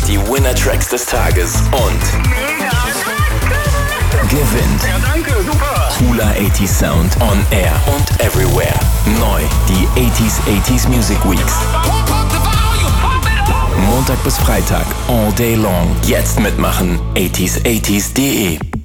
die Winner-Tracks des Tages und gewinnt Ja, danke, super. cooler 80s Sound on Air und Everywhere. Neu, die 80s Music Weeks. Montag bis Freitag, all day long. Jetzt mitmachen, 80s80s.de.